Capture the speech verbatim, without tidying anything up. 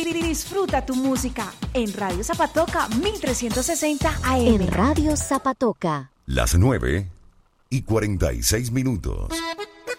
Disfruta tu música en Radio Zapatoca mil trescientos sesenta A M. En Radio Zapatoca. Las nueve y cuarenta y seis minutos.